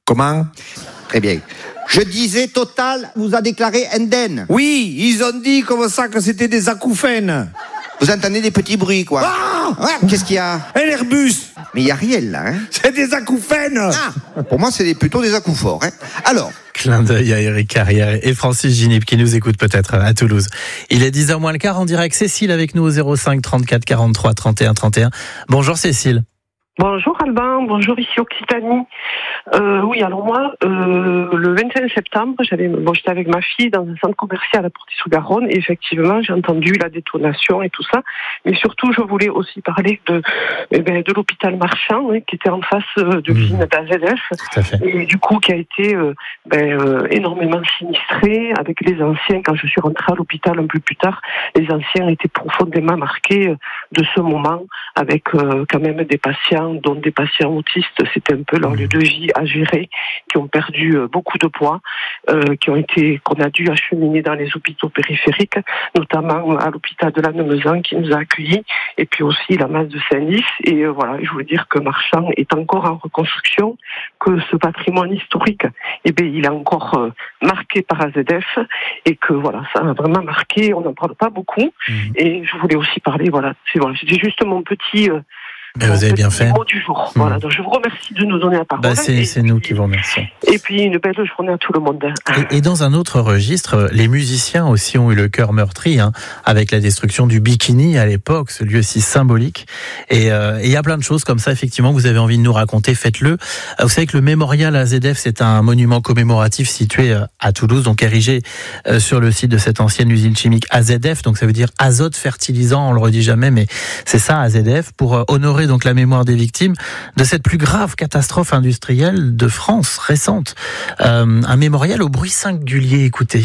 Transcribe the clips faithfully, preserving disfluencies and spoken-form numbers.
Comment ? Très bien. Je disais, Total vous a déclaré indemne. Oui, ils ont dit comme ça que c'était des acouphènes. Vous entendez des petits bruits, quoi. Ah ouais, qu'est-ce qu'il y a ? Un Airbus. Mais il n'y a rien, là. Hein. C'est des acouphènes. Ah, pour moi, c'est des, plutôt des acouphores. Hein. Alors. Clin d'œil à Eric Carrière et Francis Ginip qui nous écoute peut-être à Toulouse. Il est dix heures moins le quart en direct. Cécile avec nous au zéro cinq trente-quatre quarante-trois trente et un trente et un. Bonjour Cécile. Bonjour Albin, bonjour ici Occitanie. Euh, oui, alors moi, euh, le vingt et un septembre, j'avais, bon, j'étais avec ma fille dans un centre commercial à Porty-sous-Garonne et effectivement, j'ai entendu la détonation et tout ça. Mais surtout, je voulais aussi parler de, eh ben, de l'hôpital Marchand, hein, qui était en face euh, de l'usine mmh. d'A Z F et du coup qui a été euh, ben, euh, énormément sinistré avec les anciens. Quand je suis rentrée à l'hôpital un peu plus tard, les anciens étaient profondément marqués euh, de ce moment avec euh, quand même des patients, dont des patients autistes, c'était un peu leur lieu de vie à gérer, qui ont perdu beaucoup de poids, euh, qui ont été, qu'on a dû acheminer dans les hôpitaux périphériques, notamment à l'hôpital de Lannemezan qui nous a accueillis, et puis aussi la masse de Saint-Lys. Et euh, voilà, je voulais dire que Marchand est encore en reconstruction, que ce patrimoine historique, eh bien, il est encore euh, marqué par A Z F, et que voilà, ça a vraiment marqué. On n'en parle pas beaucoup, mmh. et je voulais aussi parler. Voilà, c'est voilà, c'était juste mon petit. Euh, Mais vous avez bien fait. Mot du jour. Mmh. Voilà, donc je vous remercie de nous donner la parole. Bah c'est c'est puis, nous qui vous remercions. Et puis une belle journée à tout le monde. Et, et dans un autre registre, les musiciens aussi ont eu le cœur meurtri, hein, avec la destruction du Bikini à l'époque, ce lieu si symbolique. Et il euh, y a plein de choses comme ça, effectivement, que vous avez envie de nous raconter, faites-le. Vous savez que le mémorial A Z F, c'est un monument commémoratif situé à Toulouse, donc érigé sur le site de cette ancienne usine chimique A Z F, donc ça veut dire azote fertilisant, on le redit jamais, mais c'est ça A Z F, pour honorer donc la mémoire des victimes de cette plus grave catastrophe industrielle de France récente. Euh, un mémorial au bruit singulier, écoutez.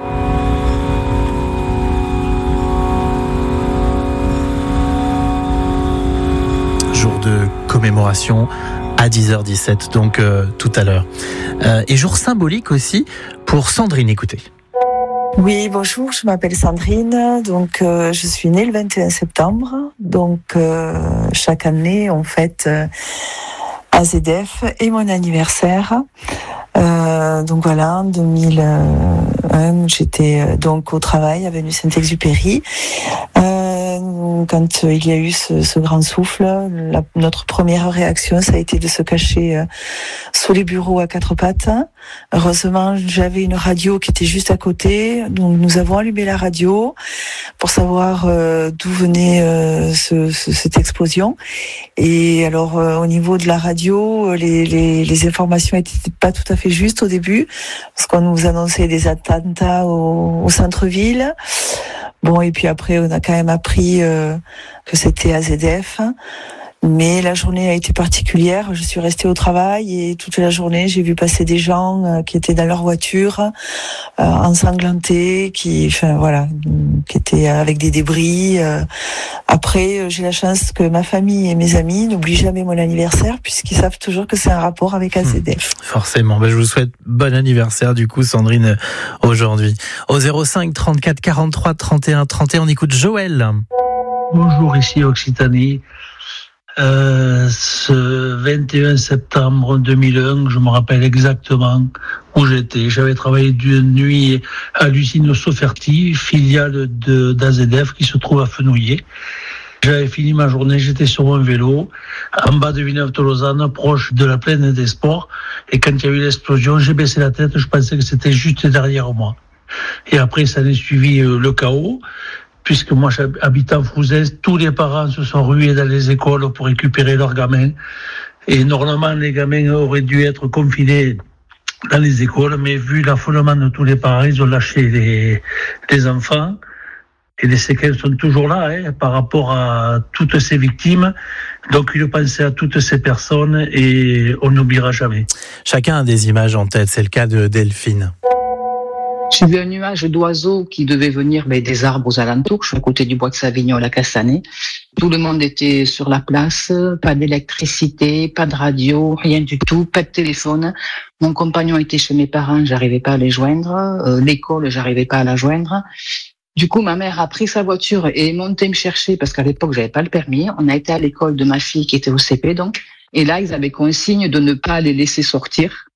Jour de commémoration à dix heures dix-sept, donc euh, tout à l'heure. Euh, et jour symbolique aussi pour Sandrine, écoutez. Oui, bonjour, je m'appelle Sandrine, donc euh, je suis née le vingt et un septembre, donc euh, chaque année on fête euh, A Z F et mon anniversaire. Euh, donc voilà, en deux mille un, j'étais euh, donc au travail à avenue Saint-Exupéry. Euh, quand euh, il y a eu ce, ce grand souffle, la, notre première réaction, ça a été de se cacher euh, sous les bureaux à quatre pattes. Heureusement, j'avais une radio qui était juste à côté, donc nous avons allumé la radio pour savoir euh, d'où venait euh, ce, ce, cette explosion. Et alors, euh, au niveau de la radio, les, les, les informations n'étaient pas tout à fait justes au début, parce qu'on nous annonçait des attentats au, au centre-ville. Bon, et puis après, on a quand même appris euh, que c'était A Z F. Mais la journée a été particulière. Je suis restée au travail et toute la journée, j'ai vu passer des gens euh, qui étaient dans leur voiture, euh, ensanglantés, qui, enfin voilà, qui étaient avec des débris. Euh. Après, j'ai la chance que ma famille et mes amis n'oublient jamais mon anniversaire, puisqu'ils savent toujours que c'est un rapport avec A Z F. Mmh, forcément. Ben, je vous souhaite bon anniversaire, du coup, Sandrine, aujourd'hui. Au zéro cinq trente-quatre quarante-trois trente et un trente et un, on écoute Joël. Bonjour, ici Occitanie. Euh, ce vingt et un septembre deux mille un, je me rappelle exactement où j'étais. J'avais travaillé d'une nuit à l'usine Soferti, filiale de d'A Z F qui se trouve à Fenouillet. J'avais fini ma journée, j'étais sur mon vélo, en bas de Villeneuve-de-Lausanne, proche de la plaine des Sports. Et quand il y a eu l'explosion, j'ai baissé la tête, je pensais que c'était juste derrière moi. Et après, ça a suivi le chaos. Puisque moi j'habite en Frouzès, tous les parents se sont rués dans les écoles pour récupérer leurs gamins. Et normalement, les gamins auraient dû être confinés dans les écoles, mais vu l'affolement de tous les parents, ils ont lâché les, les enfants. Et les séquelles sont toujours là, hein, par rapport à toutes ces victimes. Donc, il pensait à toutes ces personnes et on n'oubliera jamais. Chacun a des images en tête, c'est le cas de Delphine. J'ai vu un nuage d'oiseaux qui devait venir mais des arbres aux alentours. Je suis à côté du bois de Savignon à la Castanée. Tout le monde était sur la place, pas d'électricité, pas de radio, rien du tout, pas de téléphone. Mon compagnon était chez mes parents, j'arrivais pas à les joindre. Euh, l'école, j'arrivais pas à la joindre. Du coup, ma mère a pris sa voiture et est montée me chercher parce qu'à l'époque, j'avais pas le permis. On a été à l'école de ma fille qui était au C P, donc. Et là, ils avaient consigne de ne pas les laisser sortir